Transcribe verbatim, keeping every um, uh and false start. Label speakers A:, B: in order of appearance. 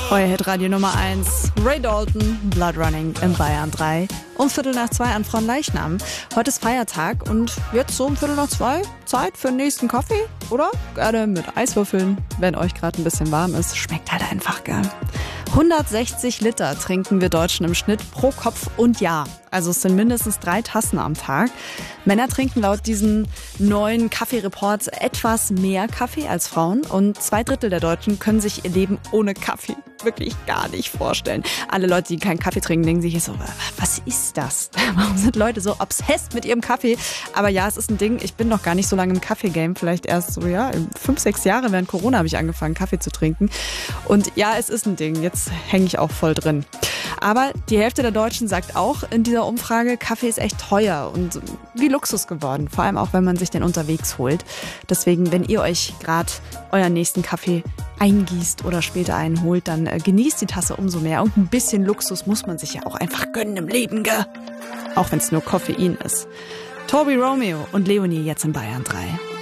A: Euer Hitradio Nummer eins, Ray Dalton, Blood Running in Bayern drei. Um Viertel nach zwei an Fronleichnam. Heute ist Feiertag und jetzt so um Viertel nach zwei Zeit für den nächsten Kaffee, oder? Gerne mit Eiswürfeln, wenn euch gerade ein bisschen warm ist. Schmeckt halt einfach gern. hundertsechzig Liter trinken wir Deutschen im Schnitt pro Kopf und Jahr. Also es sind mindestens drei Tassen am Tag. Männer trinken laut diesen neuen Kaffeereports etwas mehr Kaffee als Frauen. Und zwei Drittel der Deutschen können sich ihr Leben ohne Kaffee wirklich gar nicht vorstellen. Alle Leute, die keinen Kaffee trinken, denken sich so, was ist das? Warum sind Leute so obsessed mit ihrem Kaffee? Aber ja, es ist ein Ding. Ich bin noch gar nicht so lange im Kaffee-Game. Vielleicht erst so, ja, fünf, sechs Jahre während Corona habe ich angefangen, Kaffee zu trinken. Und ja, es ist ein Ding. Jetzt hänge ich auch voll drin. Aber die Hälfte der Deutschen sagt auch in dieser Umfrage, Kaffee ist echt teuer und wie Luxus geworden. Vor allem auch, wenn man sich den unterwegs holt. Deswegen, wenn ihr euch gerade euren nächsten Kaffee eingießt oder später einen holt, dann äh, genießt die Tasse umso mehr. Und ein bisschen Luxus muss man sich ja auch einfach gönnen im Leben, gell? Auch wenn es nur Koffein ist. Toby Romeo und Leonie jetzt in Bayern drei.